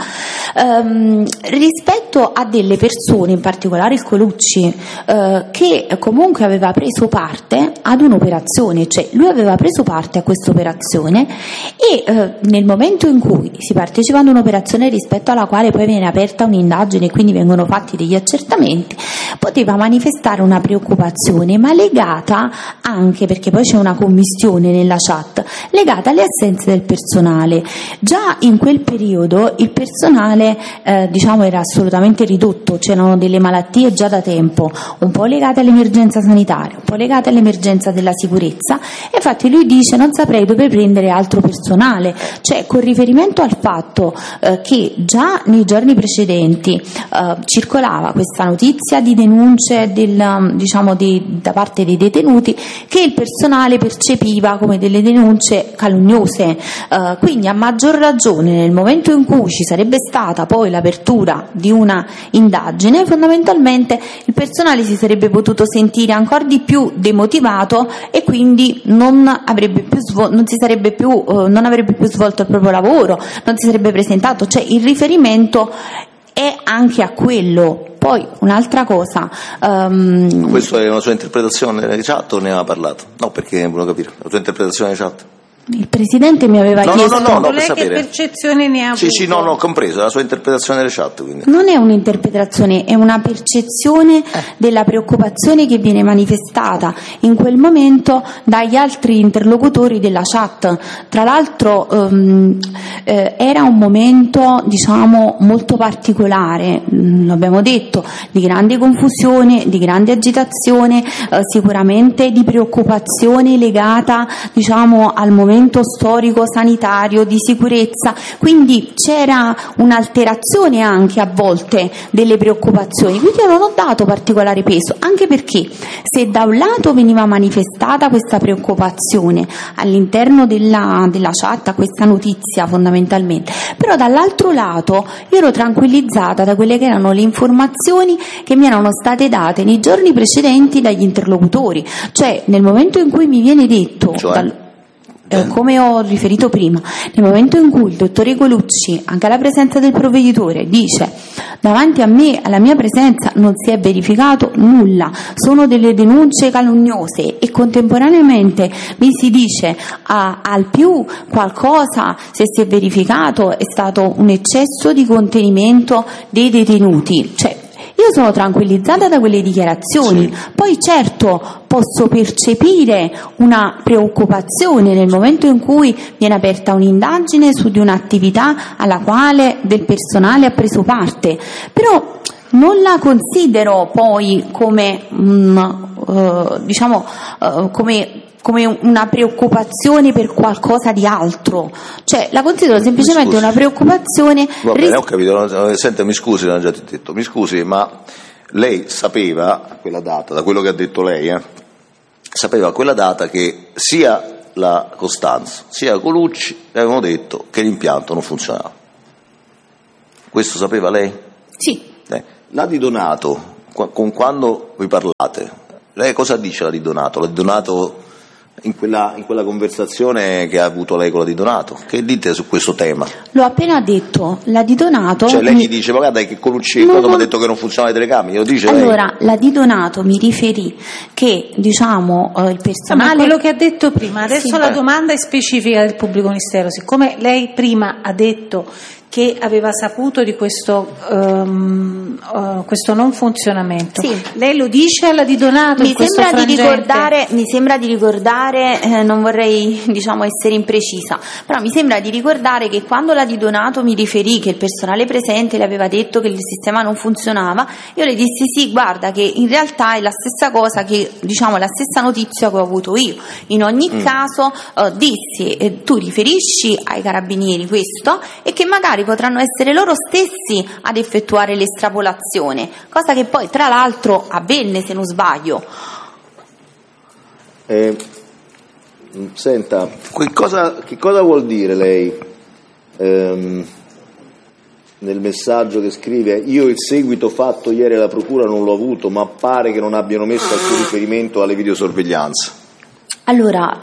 rispetto a delle persone, in particolare il Colucci, che comunque aveva preso parte ad un'operazione, cioè lui aveva preso parte a questa operazione e nel momento in cui si partecipava ad un'operazione rispetto alla quale poi viene aperta un'indagine e quindi vengono fatti degli accertamenti, poteva manifestare una preoccupazione, ma legata anche, perché poi c'è una commistione nella chat, legata alle assenze del personale. Già in quel periodo il personale diciamo era assolutamente ridotto, c'erano delle malattie già da tempo, un po' legate all'emergenza sanitaria, un po' legate all'emergenza della sicurezza, e infatti lui dice: non saprei dove prendere altro personale, cioè con riferimento al fatto che già nei giorni precedenti circolava questa notizia di denunce da parte dei detenuti che il personale percepiva come delle denunce calunniose, quindi a maggior ragione nel momento in cui ci sarebbe stata poi l'apertura di una indagine, fondamentalmente il personale si sarebbe potuto sentire ancora di più demotivato e quindi non avrebbe più svolto il proprio lavoro, non si sarebbe presentato, cioè il riferimento è anche a quello. Poi un'altra cosa, questo è una sua interpretazione di chat o ne aveva parlato? No, perché volevo capire la sua interpretazione di chat. Il Presidente mi aveva chiesto lei che percezione ne ha avuto? Sì, no, ho compreso la sua interpretazione delle chat. Quindi. Non è un'interpretazione, è una percezione della preoccupazione che viene manifestata in quel momento dagli altri interlocutori della chat. Tra l'altro era un momento, diciamo, molto particolare, l'abbiamo detto, di grande confusione, di grande agitazione, sicuramente di preoccupazione legata, diciamo, al momento storico, sanitario, di sicurezza, quindi c'era un'alterazione anche a volte delle preoccupazioni, quindi io non ho dato particolare peso, anche perché se da un lato veniva manifestata questa preoccupazione all'interno della chat, a questa notizia fondamentalmente, però dall'altro lato io ero tranquillizzata da quelle che erano le informazioni che mi erano state date nei giorni precedenti dagli interlocutori, cioè nel momento in cui mi viene detto come ho riferito prima, nel momento in cui il dottore Colucci, anche alla presenza del provveditore, dice davanti a me, alla mia presenza, non si è verificato nulla, sono delle denunce calunniose, e contemporaneamente mi si dice al più qualcosa, se si è verificato, è stato un eccesso di contenimento dei detenuti. Cioè, io sono tranquillizzata da quelle dichiarazioni, sì. Poi certo posso percepire una preoccupazione nel momento in cui viene aperta un'indagine su di un'attività alla quale del personale ha preso parte, però non la considero poi come come una preoccupazione per qualcosa di altro, cioè la considero semplicemente una preoccupazione. Va bene, ho capito. Senta, mi scusi, l'ho già detto, mi scusi, ma lei sapeva quella data, da quello che ha detto lei, sapeva a quella data che sia la Costanzo sia Colucci avevano detto che l'impianto non funzionava. Questo sapeva lei? Sì. La Di Donato, quando vi parlate, lei cosa dice la Di Donato? La Di Donato in quella conversazione che ha avuto lei con la Di Donato, che dite su questo tema? L'ho appena detto, la Di Donato. Cioè lei mi dice, ma guarda che Colucci quando mi ha detto che non funzionavano le telecamere, lo dice allora, lei? La Di Donato mi riferì che il personale. Quello che ha detto prima, adesso sì, la domanda è specifica del pubblico ministero, siccome lei prima ha detto che aveva saputo di questo non funzionamento. Sì. Lei lo dice alla Di Donato? Mi sembra di ricordare, non vorrei essere imprecisa, però mi sembra di ricordare che quando la Di Donato mi riferì che il personale presente le aveva detto che il sistema non funzionava, io le dissi sì, guarda che in realtà è la stessa cosa che la stessa notizia che ho avuto io. In ogni caso dissi, tu riferisci ai carabinieri questo e che magari potranno essere loro stessi ad effettuare l'estrapolazione, cosa che poi tra l'altro avvenne, se non sbaglio. Senta, che cosa vuol dire lei nel messaggio che scrive: io il seguito fatto ieri alla procura non l'ho avuto, ma pare che non abbiano messo alcun riferimento alle videosorveglianze? Allora,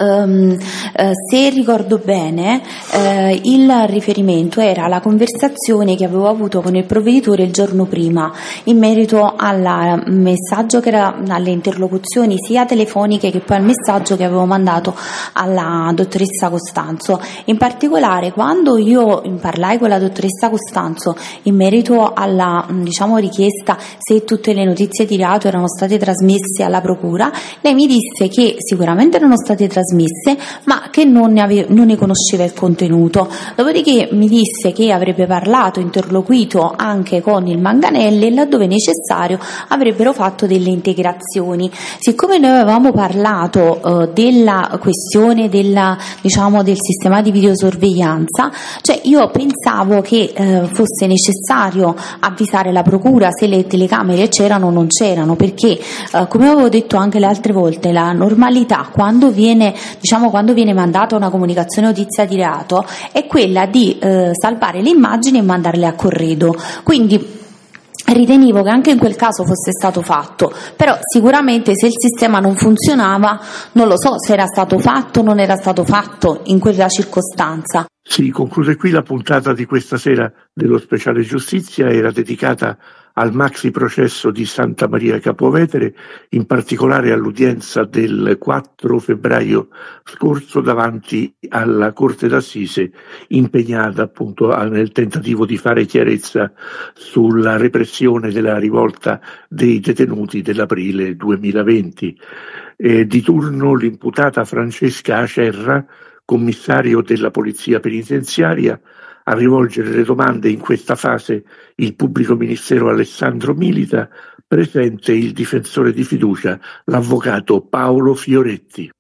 se ricordo bene, il riferimento era alla conversazione che avevo avuto con il provveditore il giorno prima in merito al messaggio che era alle interlocuzioni sia telefoniche che poi al messaggio che avevo mandato alla dottoressa Costanzo. In particolare, quando io parlai con la dottoressa Costanzo in merito alla richiesta se tutte le notizie di reato erano state trasmesse alla procura, lei mi disse che sicuramente erano state trasmesse ma che non ne conosceva il contenuto. Dopodiché mi disse che avrebbe interloquito anche con il Manganelli e laddove necessario avrebbero fatto delle integrazioni. Siccome noi avevamo parlato della questione del sistema di videosorveglianza, cioè io pensavo che fosse necessario avvisare la procura se le telecamere c'erano o non c'erano, perché come avevo detto anche le altre volte, la normalità quando viene mandata una comunicazione o notizia di reato è quella di salvare le immagini e mandarle a corredo. Quindi ritenevo che anche in quel caso fosse stato fatto, però sicuramente se il sistema non funzionava non lo so se era stato fatto o non era stato fatto in quella circostanza. Si conclude qui la puntata di questa sera dello Speciale Giustizia, era dedicata al maxi processo di Santa Maria Capovetere, in particolare all'udienza del 4 febbraio scorso davanti alla Corte d'Assise, impegnata appunto nel tentativo di fare chiarezza sulla repressione della rivolta dei detenuti dell'aprile 2020. Di turno l'imputata Francesca Acerra, commissario della Polizia Penitenziaria. A rivolgere le domande in questa fase il pubblico ministero Alessandro Milita, presente il difensore di fiducia, l'avvocato Paolo Fioretti.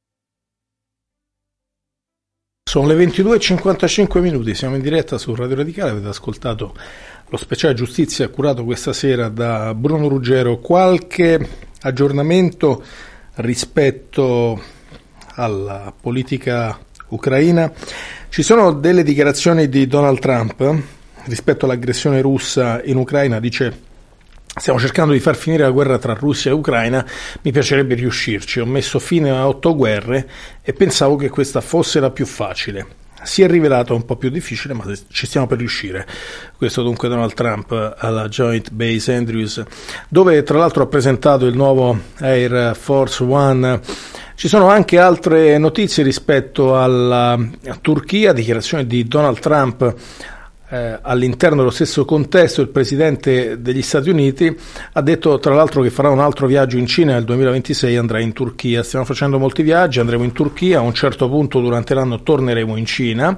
Sono le 22:55, siamo in diretta su Radio Radicale, avete ascoltato lo Speciale Giustizia curato questa sera da Bruno Ruggero. Qualche aggiornamento rispetto alla politica ucraina? Ci sono delle dichiarazioni di Donald Trump rispetto all'aggressione russa in Ucraina. Dice Stiamo cercando di far finire la guerra tra Russia e Ucraina, mi piacerebbe riuscirci, ho messo fine a 8 guerre e pensavo che questa fosse la più facile. Si è rivelato un po' più difficile, ma ci stiamo per riuscire. Questo dunque Donald Trump alla Joint Base Andrews, dove tra l'altro ha presentato il nuovo Air Force One. Ci sono anche altre notizie rispetto alla Turchia, dichiarazioni di Donald Trump all'interno dello stesso contesto. Il presidente degli Stati Uniti ha detto tra l'altro che farà un altro viaggio in Cina nel 2026, andrà in Turchia. Stiamo facendo molti viaggi, andremo in Turchia, a un certo punto durante l'anno torneremo in Cina.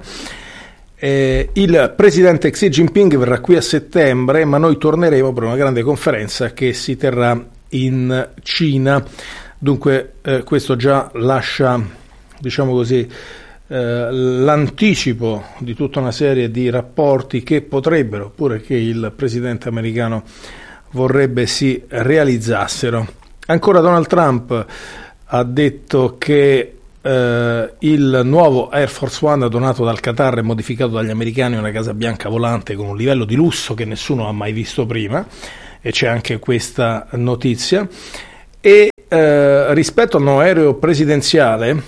Il presidente Xi Jinping verrà qui a settembre, ma noi torneremo per una grande conferenza che si terrà in Cina. Dunque questo già lascia, diciamo così, l'anticipo di tutta una serie di rapporti che potrebbero, oppure che il presidente americano vorrebbe si realizzassero. Ancora Donald Trump ha detto che il nuovo Air Force One donato dal Qatar e modificato dagli americani è una Casa Bianca volante con un livello di lusso che nessuno ha mai visto prima, e c'è anche questa notizia. E rispetto al nuovo aereo presidenziale,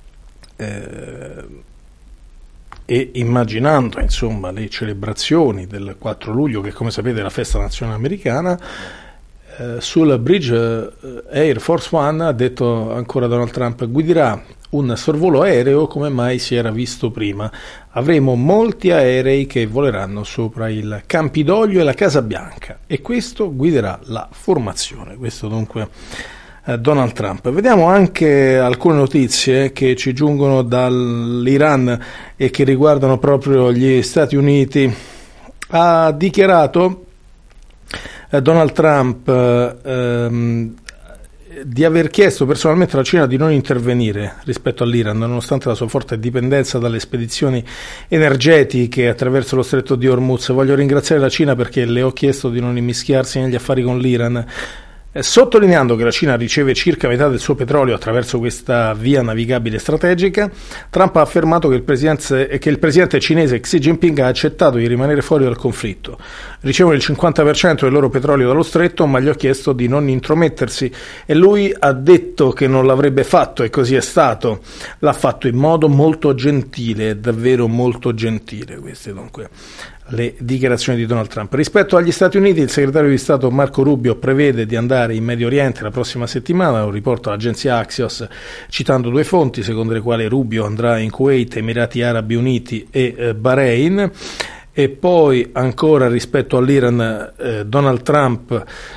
e immaginando insomma le celebrazioni del 4 luglio, che come sapete è la festa nazionale americana, sul bridge Air Force One, ha detto ancora Donald Trump, guiderà un sorvolo aereo come mai si era visto prima. Avremo molti aerei che voleranno sopra il Campidoglio e la Casa Bianca, e questo guiderà la formazione. Questo dunque Donald Trump. Vediamo anche alcune notizie che ci giungono dall'Iran e che riguardano proprio gli Stati Uniti. Ha dichiarato Donald Trump di aver chiesto personalmente alla Cina di non intervenire rispetto all'Iran, nonostante la sua forte dipendenza dalle spedizioni energetiche attraverso lo stretto di Hormuz. Voglio ringraziare la Cina perché le ho chiesto di non immischiarsi negli affari con l'Iran. Sottolineando che la Cina riceve circa metà del suo petrolio attraverso questa via navigabile strategica, Trump ha affermato che il presidente cinese Xi Jinping ha accettato di rimanere fuori dal conflitto. Ricevono il 50% del loro petrolio dallo stretto, ma gli ho chiesto di non intromettersi, e lui ha detto che non l'avrebbe fatto, e così è stato. L'ha fatto in modo molto gentile, davvero molto gentile. Queste dunque le dichiarazioni di Donald Trump. Rispetto agli Stati Uniti, il segretario di Stato Marco Rubio prevede di andare in Medio Oriente la prossima settimana, lo riporta l'agenzia Axios citando 2 fonti secondo le quali Rubio andrà in Kuwait, Emirati Arabi Uniti e Bahrain. E poi ancora rispetto all'Iran, Donald Trump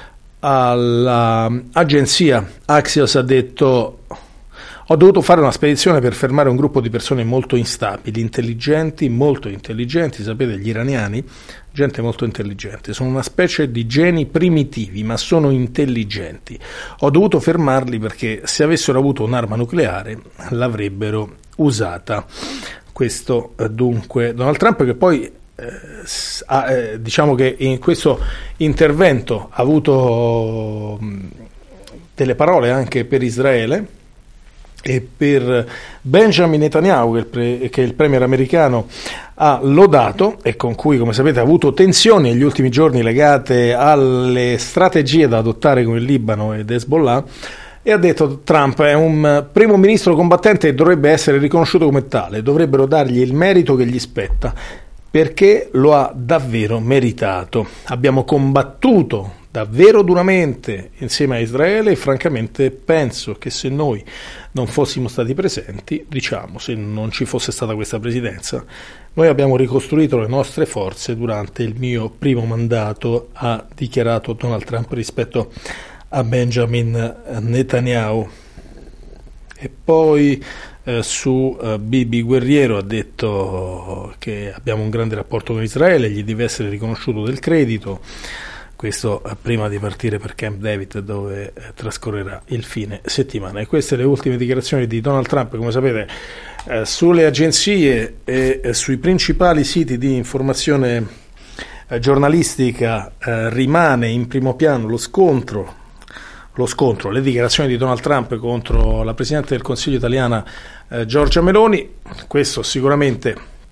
all'agenzia Axios ha detto: ho dovuto fare una spedizione per fermare un gruppo di persone molto instabili, molto intelligenti. Sapete, gli iraniani, gente molto intelligente, sono una specie di geni primitivi, ma sono intelligenti. Ho dovuto fermarli perché se avessero avuto un'arma nucleare l'avrebbero usata. Questo dunque Donald Trump, che poi diciamo che in questo intervento ha avuto delle parole anche per Israele e per Benjamin Netanyahu, che il premier americano ha lodato e con cui, come sapete, ha avuto tensioni negli ultimi giorni legate alle strategie da adottare con il Libano ed Hezbollah. E ha detto Trump è un primo ministro combattente e dovrebbe essere riconosciuto come tale, dovrebbero dargli il merito che gli spetta, perché lo ha davvero meritato. Abbiamo combattuto davvero duramente insieme a Israele e francamente penso che se noi non fossimo stati presenti, diciamo, se non ci fosse stata questa presidenza, noi abbiamo ricostruito le nostre forze durante il mio primo mandato, ha dichiarato Donald Trump rispetto a Benjamin Netanyahu. E poi su Bibi Guerriero ha detto che abbiamo un grande rapporto con Israele, gli deve essere riconosciuto del credito. Questo prima di partire per Camp David, dove trascorrerà il fine settimana. E queste le ultime dichiarazioni di Donald Trump. Come sapete, sulle agenzie e sui principali siti di informazione giornalistica rimane in primo piano lo scontro, le dichiarazioni di Donald Trump contro la Presidente del Consiglio italiana Giorgia Meloni. Questo sicuramente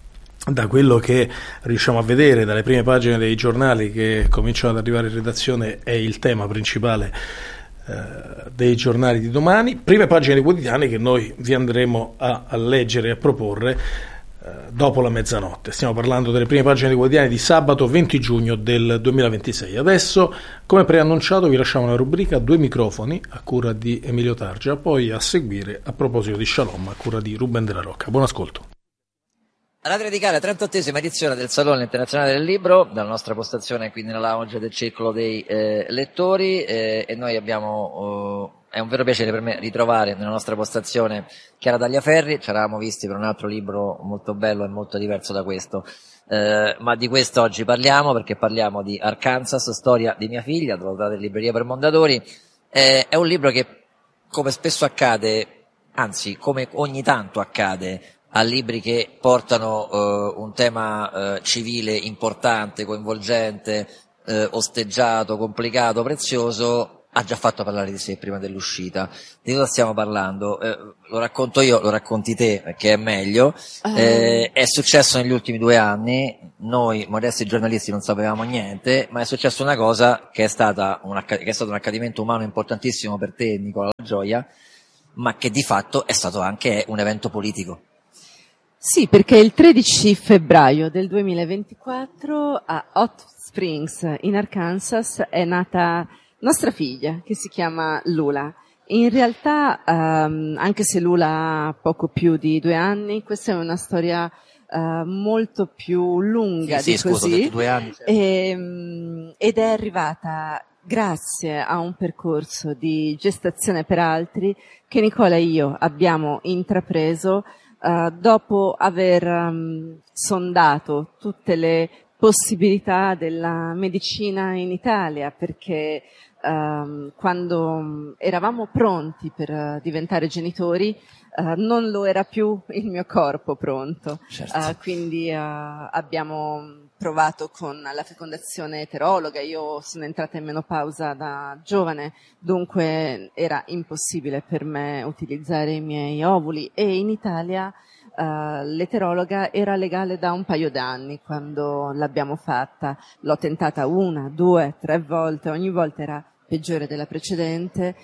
da quello che riusciamo a vedere dalle prime pagine dei giornali che cominciano ad arrivare in redazione, è il tema principale dei giornali di domani. Prime pagine dei quotidiani che noi vi andremo a leggere e a proporre dopo la mezzanotte. Stiamo parlando delle prime pagine dei quotidiani di sabato 20 giugno del 2026. Adesso, come preannunciato, vi lasciamo una rubrica Due microfoni a cura di Emilio Targia, poi a seguire A proposito di Shalom a cura di Ruben della Rocca. Buon ascolto. Radio Radicale, 38esima edizione del Salone Internazionale del Libro, dalla nostra postazione qui nella lounge del Circolo dei Lettori, e noi abbiamo, è un vero piacere per me ritrovare nella nostra postazione Chiara Tagliaferri. Ci eravamo visti per un altro libro molto bello e molto diverso da questo, ma di questo oggi parliamo, perché parliamo di Arkansas, storia di mia figlia, trovata in libreria per Mondadori. È un libro che, come spesso accade, anzi come ogni tanto accade, a libri che portano un tema civile importante, coinvolgente, osteggiato, complicato, prezioso, ha già fatto parlare di sé prima dell'uscita. Di cosa stiamo parlando? Lo racconto io, lo racconti te, che è meglio. È successo negli ultimi 2 anni, noi modesti giornalisti non sapevamo niente, ma è successa una cosa che è stato un accadimento umano importantissimo per te, Nicola La Gioia, ma che di fatto è stato anche un evento politico. Sì, perché il 13 febbraio del 2024 a Hot Springs in Arkansas è nata nostra figlia, che si chiama Lula. In realtà, anche se Lula ha poco più di 2 anni, questa è una storia molto più lunga di così, 2 anni. Ed è arrivata grazie a un percorso di gestazione per altri che Nicola e io abbiamo intrapreso dopo aver sondato tutte le possibilità della medicina in Italia, perché quando eravamo pronti per diventare genitori non lo era più il mio corpo pronto. Certo. Quindi abbiamo provato con la fecondazione eterologa. Io sono entrata in menopausa da giovane, dunque era impossibile per me utilizzare i miei ovuli, e in Italia l'eterologa era legale da un paio d'anni quando l'abbiamo fatta. L'ho tentata 1, 2, 3 volte, ogni volta era peggiore della precedente,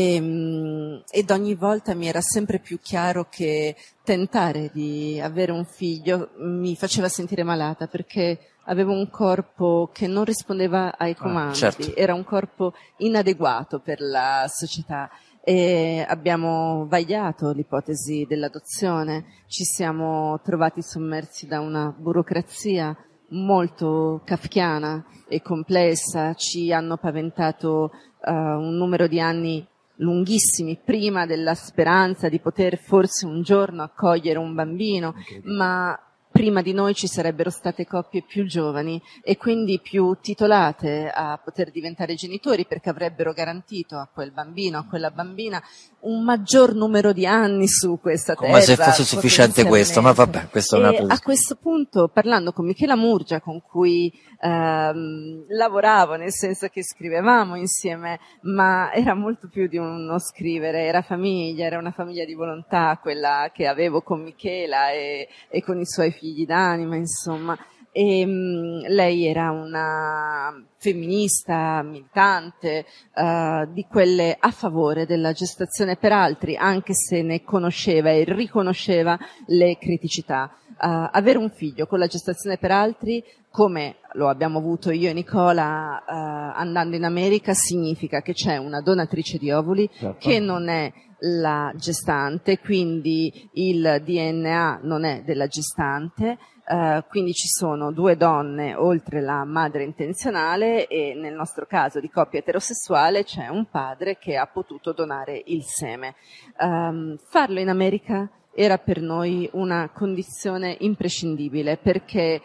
ed ogni volta mi era sempre più chiaro che tentare di avere un figlio mi faceva sentire malata, perché avevo un corpo che non rispondeva ai comandi, certo. Era un corpo inadeguato per la società. E abbiamo vagliato l'ipotesi dell'adozione, ci siamo trovati sommersi da una burocrazia molto kafkiana e complessa, ci hanno paventato un numero di anni lunghissimi prima della speranza di poter forse un giorno accogliere un bambino, ma prima di noi ci sarebbero state coppie più giovani e quindi più titolate a poter diventare genitori, perché avrebbero garantito a quel bambino, a quella bambina, un maggior numero di anni su questa terra. Come se fosse sufficiente questo, ma vabbè, questo è un altro. A questo punto, parlando con Michela Murgia, con cui lavoravo, nel senso che scrivevamo insieme, ma era molto più di uno scrivere, era famiglia, era una famiglia di volontà, quella che avevo con Michela e con i suoi figli d'anima, insomma. E lei era una femminista militante, di quelle a favore della gestazione per altri, anche se ne conosceva e riconosceva le criticità. Avere un figlio con la gestazione per altri, come lo abbiamo avuto io e Nicola andando in America, significa che c'è una donatrice di ovuli, certo, che non è la gestante, quindi il DNA non è della gestante. Quindi ci sono 2 donne oltre la madre intenzionale, e nel nostro caso di coppia eterosessuale c'è un padre che ha potuto donare il seme. Farlo in America era per noi una condizione imprescindibile, perché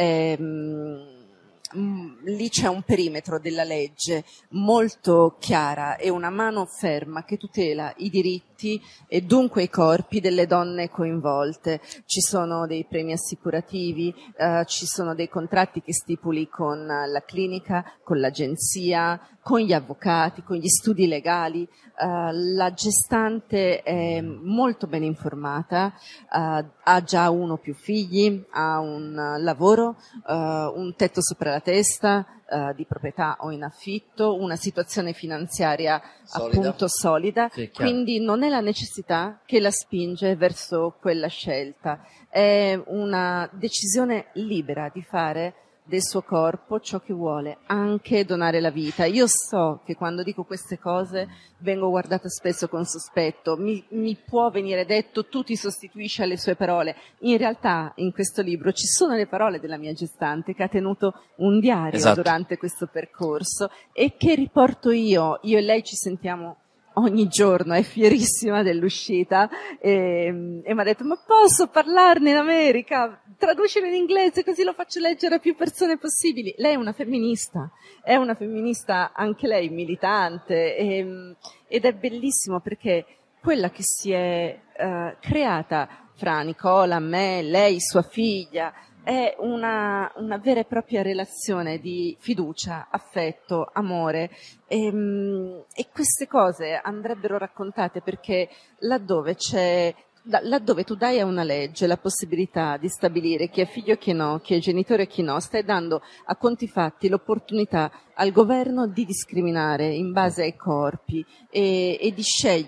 lì c'è un perimetro della legge molto chiara e una mano ferma che tutela i diritti diritti e dunque i corpi delle donne coinvolte. Ci sono dei premi assicurativi, ci sono dei contratti che stipuli con la clinica, con l'agenzia, con gli avvocati, con gli studi legali. La gestante è molto ben informata, ha già 1 o più figli, ha un lavoro, un tetto sopra la testa, di proprietà o in affitto, una situazione finanziaria appunto solida, sì, quindi non è la necessità che la spinge verso quella scelta, è una decisione libera di fare del suo corpo ciò che vuole, anche donare la vita. Io so che quando dico queste cose vengo guardata spesso con sospetto, mi può venire detto tu ti sostituisci alle sue parole. In realtà in questo libro ci sono le parole della mia gestante che ha tenuto un diario durante questo percorso e che riporto io e lei ci sentiamo ogni giorno, è fierissima dell'uscita e mi ha detto ma posso parlarne in America, traducilo in inglese così lo faccio leggere a più persone possibili. Lei è una femminista anche lei militante ed è bellissimo perché quella che si è creata fra Nicola, me, lei, sua figlia, è una vera e propria relazione di fiducia, affetto, amore e queste cose andrebbero raccontate perché laddove tu dai a una legge la possibilità di stabilire chi è figlio e chi no, chi è genitore e chi no, stai dando a conti fatti l'opportunità al governo di discriminare in base ai corpi e di scegliere